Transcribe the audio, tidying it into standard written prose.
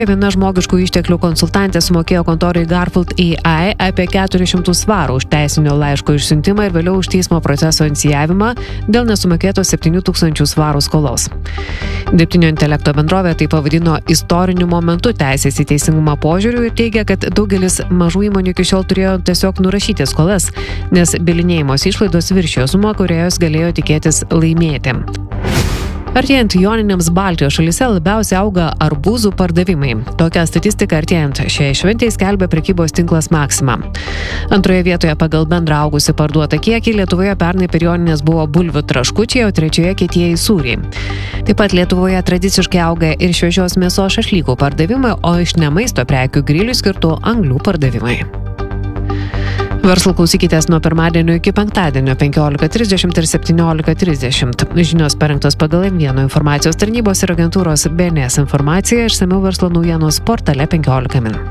Viena žmogiškų išteklių konsultantė sumokėjo kontorai Garfield AI apie 400 svarų už teisinio laiško išsiuntimą ir vėliau už teismo proceso inicijavimą dėl nesumokėtos 7000 svarų skolos. Dirbtinio intelekto bendrovė tai pavadino istoriniu momentu teisės į teisingumą požiūriu ir teigia, kad daugelis mažų įmonių iki šiol turėjo tiesiog nurašyti skolas, nes bylinėjimos išlaidos viršijo sumą, kurią jos galėjo tikėtis laimėti. Artėjant joniniams Baltijos šalyse labiausiai auga arbūzų pardavimai. Tokią statistiką artėjant šiai šventei skelbia prekybos tinklas Maxima. Antroje vietoje pagal bendrą augusi parduotą kiekį Lietuvoje pernai per jonines buvo bulvių traškučiai, o trečioje kietieji sūriai. Taip pat Lietuvoje tradiciškai auga ir šviežios mėsos šašlykų pardavimai, o iš nemaisto prekių grilių skirtų anglių pardavimai. Verslo klausykitės nuo pirmadienio iki penktadienio 15:30 ir 17:30. Žinios parengtos pagal M1 informacijos tarnybos ir agentūros BNS informaciją, išsamiau verslo naujienos portale 15 min.